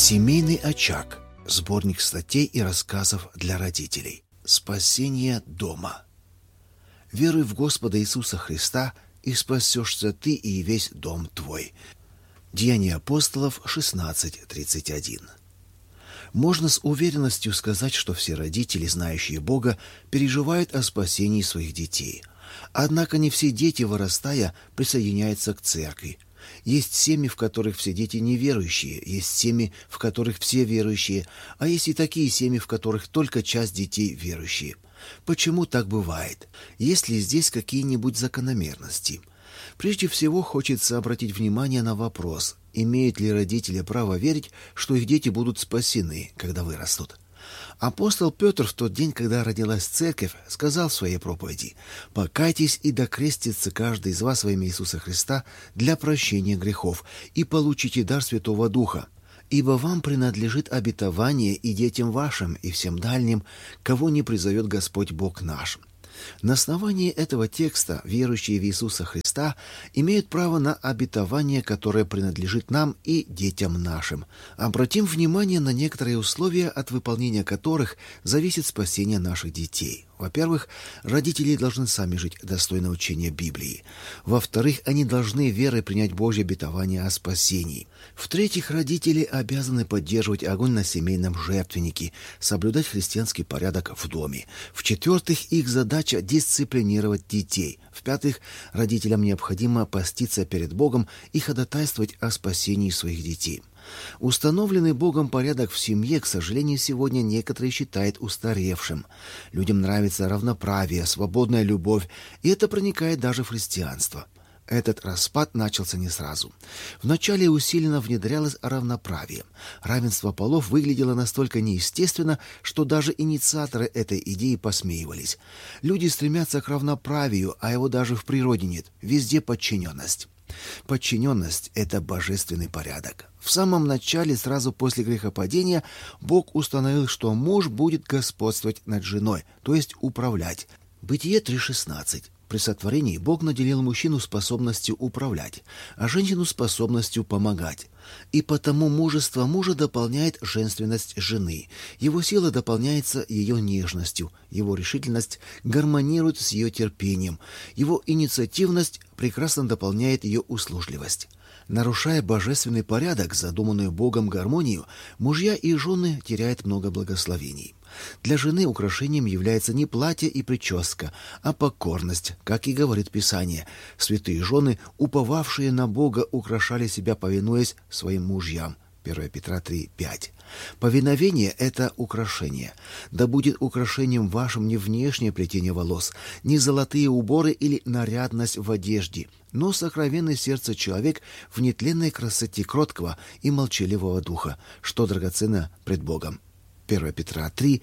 Семейный очаг. Сборник статей и рассказов для родителей. Спасение дома. Веруй в Господа Иисуса Христа, и спасешься ты и весь дом твой. Деяния апостолов 16:31. Можно с уверенностью сказать, что все родители, знающие Бога, переживают о спасении своих детей. Однако не все дети, вырастая, присоединяются к церкви. Есть семьи, в которых все дети неверующие, есть семьи, в которых все верующие, а есть и такие семьи, в которых только часть детей верующие. Почему так бывает? Есть ли здесь какие-нибудь закономерности? Прежде всего, хочется обратить внимание на вопрос, имеют ли родители право верить, что их дети будут спасены, когда вырастут. Апостол Петр в тот день, когда родилась церковь, сказал в своей проповеди: «Покайтесь и докрестится каждый из вас во имя Иисуса Христа для прощения грехов, и получите дар Святого Духа. Ибо вам принадлежит обетование и детям вашим, и всем дальним, кого не призовет Господь Бог наш». На основании этого текста верующие в Иисуса Христа имеют право на обетование, которое принадлежит нам и детям нашим. Обратим внимание на некоторые условия, от выполнения которых зависит спасение наших детей. Во-первых, родители должны сами жить достойно учения Библии. Во-вторых, они должны верой принять Божье обетование о спасении. В-третьих, родители обязаны поддерживать огонь на семейном жертвеннике, соблюдать христианский порядок в доме. В-четвертых, их задача дисциплинировать детей. В-пятых, родителям необходимо поститься перед Богом и ходатайствовать о спасении своих детей. Установленный Богом порядок в семье, к сожалению, сегодня некоторые считают устаревшим. Людям нравится равноправие, свободная любовь, и это проникает даже в христианство. Этот распад начался не сразу. Вначале усиленно внедрялось равноправие. Равенство полов выглядело настолько неестественно, что даже инициаторы этой идеи посмеивались. Люди стремятся к равноправию, а его даже в природе нет. Везде подчиненность. Подчиненность – это божественный порядок. В самом начале, сразу после грехопадения, Бог установил, что муж будет господствовать над женой, то есть управлять. Бытие 3:16. При сотворении Бог наделил мужчину способностью управлять, а женщину способностью помогать. И потому мужество мужа дополняет женственность жены. Его сила дополняется ее нежностью, его решительность гармонирует с ее терпением, его инициативность прекрасно дополняет ее услужливость. Нарушая божественный порядок, задуманную Богом гармонию, мужья и жены теряют много благословений. Для жены украшением является не платье и прическа, а покорность, как и говорит Писание. Святые жены, уповавшие на Бога, украшали себя, повинуясь своим мужьям. 1 Петра 3:5. Повиновение – это украшение. Да будет украшением вашим не внешнее плетение волос, не золотые уборы или нарядность в одежде, но сокровенное сердце человек в нетленной красоте кроткого и молчаливого духа, что драгоценно пред Богом. 1 Петра 3,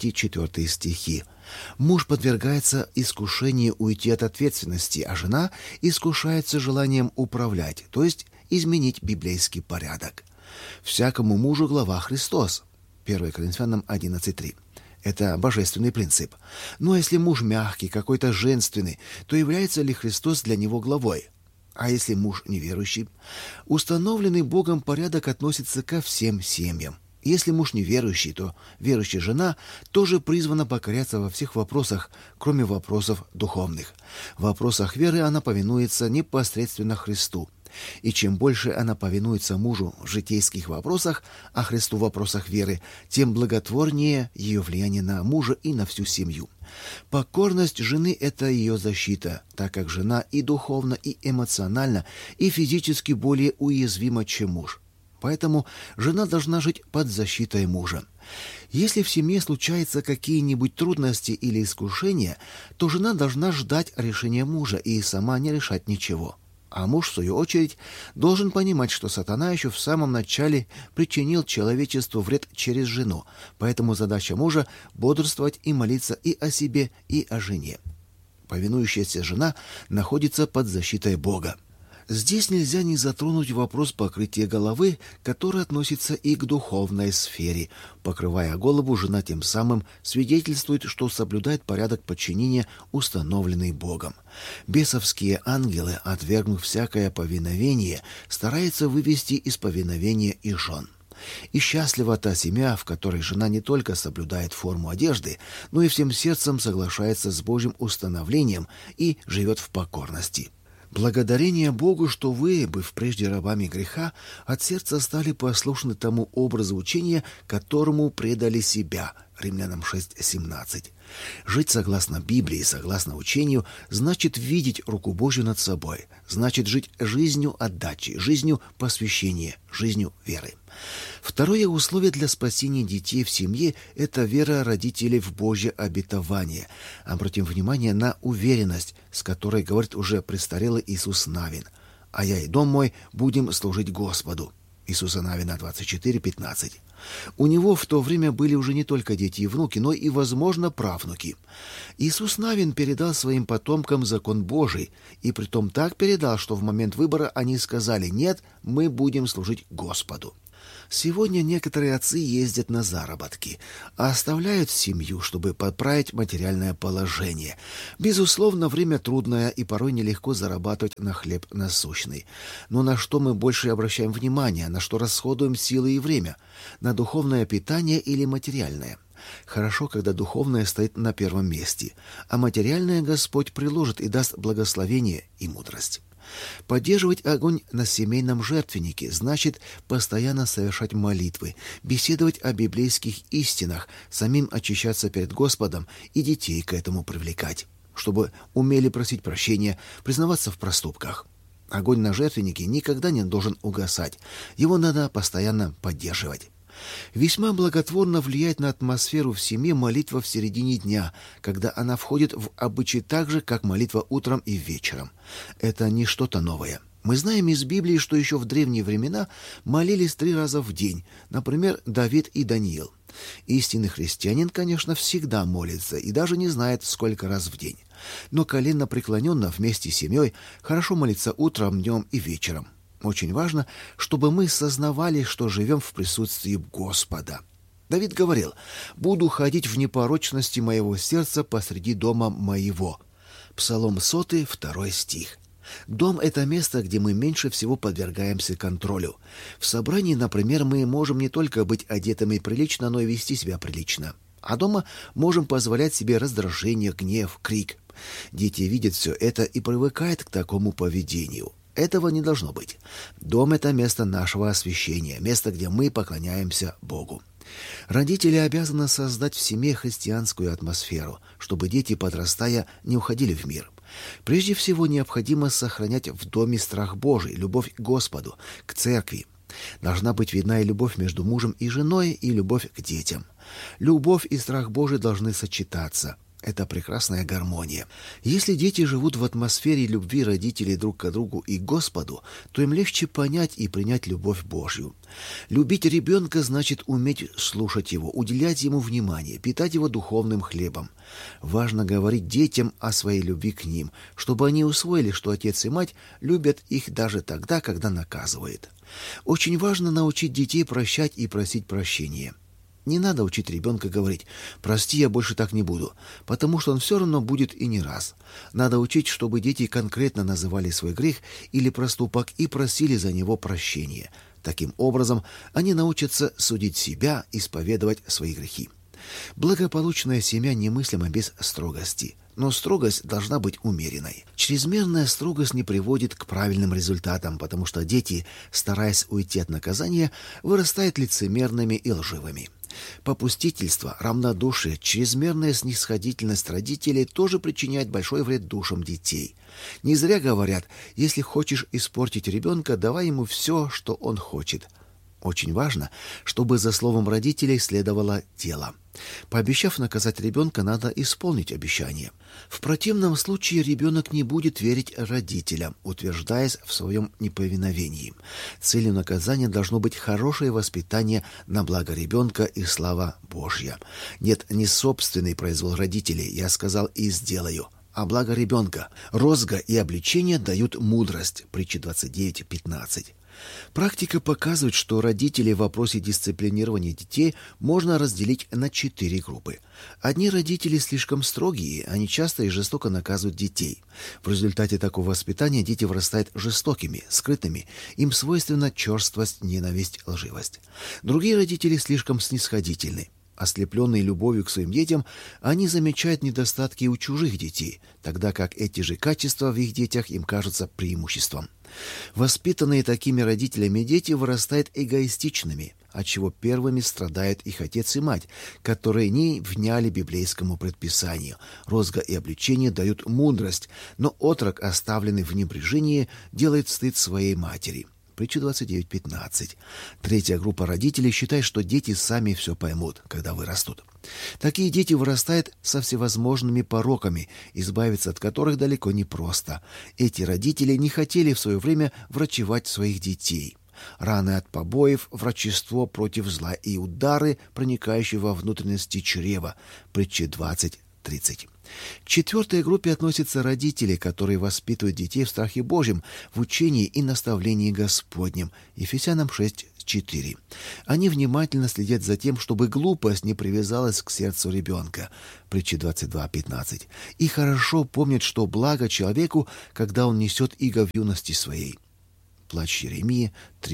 3-4 стихи. Муж подвергается искушению уйти от ответственности, а жена искушается желанием управлять, то есть изменить библейский порядок. Всякому мужу глава Христос. 1 Коринфянам 11:3. Это божественный принцип. Но если муж мягкий, какой-то женственный, то является ли Христос для него главой? А если муж неверующий? Установленный Богом порядок относится ко всем семьям. Если муж неверующий, то верующая жена тоже призвана покоряться во всех вопросах, кроме вопросов духовных. В вопросах веры она повинуется непосредственно Христу. И чем больше она повинуется мужу в житейских вопросах, а Христу в вопросах веры, тем благотворнее ее влияние на мужа и на всю семью. Покорность жены – это ее защита, так как жена и духовно, и эмоционально, и физически более уязвима, чем муж. Поэтому жена должна жить под защитой мужа. Если в семье случаются какие-нибудь трудности или искушения, то жена должна ждать решения мужа и сама не решать ничего. А муж, в свою очередь, должен понимать, что сатана еще в самом начале причинил человечеству вред через жену, поэтому задача мужа – бодрствовать и молиться и о себе, и о жене. Повинующаяся жена находится под защитой Бога. Здесь нельзя не затронуть вопрос покрытия головы, который относится и к духовной сфере. Покрывая голову, жена тем самым свидетельствует, что соблюдает порядок подчинения, установленный Богом. Бесовские ангелы, отвергнув всякое повиновение, стараются вывести из повиновения и жен. И счастлива та семья, в которой жена не только соблюдает форму одежды, но и всем сердцем соглашается с Божьим установлением и живет в покорности. Благодарение Богу, что вы, быв прежде рабами греха, от сердца стали послушны тому образу учения, которому предали себя. Римлянам 6:17. Жить согласно Библии, согласно учению, значит видеть руку Божью над собой, значит жить жизнью отдачи, жизнью посвящения, жизнью веры. Второе условие для спасения детей в семье – это вера родителей в Божье обетование. Обратим внимание на уверенность, с которой говорит уже престарелый Иисус Навин. «А я и дом мой будем служить Господу». Иисуса Навина 24:15. У него в то время были уже не только дети и внуки, но и, возможно, правнуки. Иисус Навин передал своим потомкам закон Божий, и притом так передал, что в момент выбора они сказали: «Нет, мы будем служить Господу». Сегодня некоторые отцы ездят на заработки, а оставляют семью, чтобы поправить материальное положение. Безусловно, время трудное, и порой нелегко зарабатывать на хлеб насущный. Но на что мы больше обращаем внимание, на что расходуем силы и время? На духовное питание или материальное? Хорошо, когда духовное стоит на первом месте, а материальное Господь приложит и даст благословение и мудрость. Поддерживать огонь на семейном жертвеннике значит постоянно совершать молитвы, беседовать о библейских истинах, самим очищаться перед Господом и детей к этому привлекать, чтобы умели просить прощения, признаваться в проступках. Огонь на жертвеннике никогда не должен угасать, его надо постоянно поддерживать. Весьма благотворно влияет на атмосферу в семье молитва в середине дня, когда она входит в обычай так же, как молитва утром и вечером. Это не что-то новое. Мы знаем из Библии, что еще в древние времена молились 3 раза в день, например, Давид и Даниил. Истинный христианин, конечно, всегда молится и даже не знает, сколько раз в день. Но коленно преклоненно вместе с семьей хорошо молиться утром, днем и вечером. Очень важно, чтобы мы сознавали, что живем в присутствии Господа. Давид говорил: «Буду ходить в непорочности моего сердца посреди дома моего». Псалом 100, 2 стих. Дом – это место, где мы меньше всего подвергаемся контролю. В собрании, например, мы можем не только быть одетыми прилично, но и вести себя прилично. А дома можем позволять себе раздражение, гнев, крик. Дети видят все это и привыкают к такому поведению. Этого не должно быть. Дом – это место нашего освящения, место, где мы поклоняемся Богу. Родители обязаны создать в семье христианскую атмосферу, чтобы дети, подрастая, не уходили в мир. Прежде всего, необходимо сохранять в доме страх Божий, любовь к Господу, к церкви. Должна быть видна и любовь между мужем и женой, и любовь к детям. Любовь и страх Божий должны сочетаться. Это прекрасная гармония. Если дети живут в атмосфере любви родителей друг к другу и Господу, то им легче понять и принять любовь Божью. Любить ребенка значит уметь слушать его, уделять ему внимание, питать его духовным хлебом. Важно говорить детям о своей любви к ним, чтобы они усвоили, что отец и мать любят их даже тогда, когда наказывают. Очень важно научить детей прощать и просить прощения. Не надо учить ребенка говорить: «Прости, я больше так не буду», потому что он все равно будет и не раз. Надо учить, чтобы дети конкретно называли свой грех или проступок и просили за него прощения. Таким образом, они научатся судить себя, исповедовать свои грехи. Благополучная семья немыслима без строгости. Но строгость должна быть умеренной. Чрезмерная строгость не приводит к правильным результатам, потому что дети, стараясь уйти от наказания, вырастают лицемерными и лживыми. Попустительство, равнодушие, чрезмерная снисходительность родителей тоже причиняет большой вред душам детей. Не зря говорят: если хочешь испортить ребенка, давай ему все, что он хочет. Очень важно, чтобы за словом родителей следовало дело. Пообещав наказать ребенка, надо исполнить обещание. В противном случае ребенок не будет верить родителям, утверждаясь в своем неповиновении. Целью наказания должно быть хорошее воспитание на благо ребенка и слава Божья. Нет, не собственный произвол родителей, я сказал и сделаю, а благо ребенка. Розга и обличение дают мудрость. Притча 29:15. Практика показывает, что родителей в вопросе дисциплинирования детей можно разделить на 4 группы. Одни родители слишком строгие, они часто и жестоко наказывают детей. В результате такого воспитания дети вырастают жестокими, скрытными, им свойственна черствость, ненависть, лживость. Другие родители слишком снисходительны. Ослепленные любовью к своим детям, они замечают недостатки у чужих детей, тогда как эти же качества в их детях им кажутся преимуществом. Воспитанные такими родителями дети вырастают эгоистичными, отчего первыми страдают их отец и мать, которые не вняли библейскому предписанию. Розга и обличение дают мудрость, но отрок, оставленный в небрежении, делает стыд своей матери. Притча 29:15. Третья группа родителей считает, что дети сами все поймут, когда вырастут. Такие дети вырастают со всевозможными пороками, избавиться от которых далеко не просто. Эти родители не хотели в свое время врачевать своих детей. Раны от побоев, врачество против зла и удары, проникающие во внутренности чрева. Притча 20:30. К четвертой группе относятся родители, которые воспитывают детей в страхе Божьем, в учении и наставлении Господнем. Ефесянам 6:4. Они внимательно следят за тем, чтобы глупость не привязалась к сердцу ребенка. Притча 22:15. И хорошо помнят, что благо человеку, когда он несет иго в юности своей. Плач Иеремии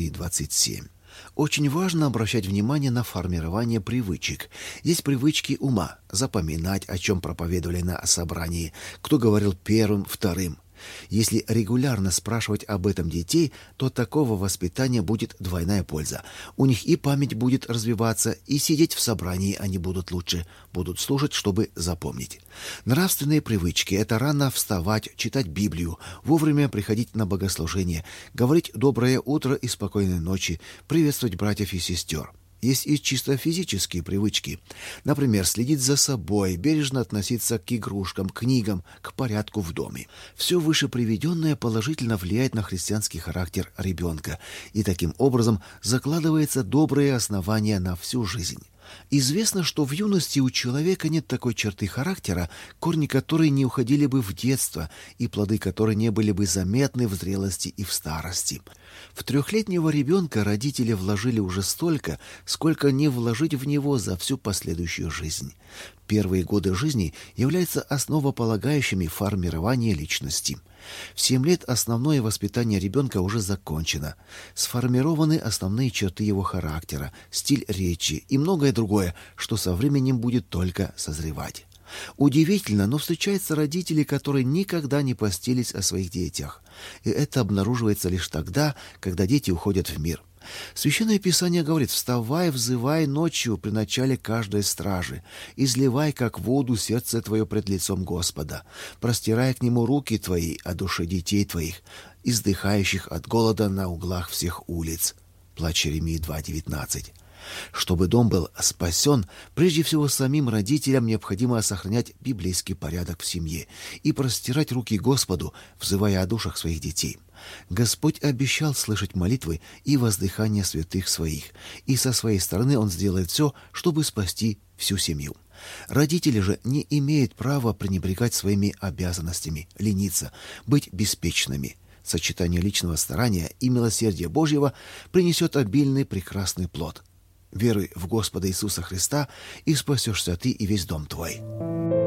3:27. Очень важно обращать внимание на формирование привычек. Есть привычки ума, запоминать, о чем проповедовали на собрании, кто говорил первым, вторым. Если регулярно спрашивать об этом детей, то от такого воспитания будет двойная польза. У них и память будет развиваться, и сидеть в собрании они будут лучше, будут слушать, чтобы запомнить. Нравственные привычки – это рано вставать, читать Библию, вовремя приходить на богослужение, говорить «доброе утро» и «спокойной ночи», приветствовать братьев и сестер. Есть и чисто физические привычки. Например, следить за собой, бережно относиться к игрушкам, книгам, к порядку в доме. Все вышеприведенное положительно влияет на христианский характер ребенка, и таким образом закладывается добрые основания на всю жизнь. Известно, что в юности у человека нет такой черты характера, корни которой не уходили бы в детство, и плоды которой не были бы заметны в зрелости и в старости. В 3-летнего ребенка родители вложили уже столько, сколько не вложить в него за всю последующую жизнь. Первые годы жизни являются основополагающими формирования личности. В 7 лет основное воспитание ребенка уже закончено. Сформированы основные черты его характера, стиль речи и многое другое, что со временем будет только созревать. Удивительно, но встречаются родители, которые никогда не постились о своих детях. И это обнаруживается лишь тогда, когда дети уходят в мир. Священное Писание говорит: «Вставай, взывай ночью при начале каждой стражи, изливай, как воду, сердце твое пред лицом Господа, простирай к нему руки твои о душе детей твоих, издыхающих от голода на углах всех улиц». Плач Иеремии 2:19. Чтобы дом был спасен, прежде всего самим родителям необходимо сохранять библейский порядок в семье и простирать руки Господу, взывая о душах своих детей. Господь обещал слышать молитвы и воздыхания святых своих, и со своей стороны Он сделает все, чтобы спасти всю семью. Родители же не имеют права пренебрегать своими обязанностями, лениться, быть беспечными. Сочетание личного старания и милосердия Божьего принесет обильный прекрасный плод. Веруй в Господа Иисуса Христа, и спасешься ты и весь дом твой.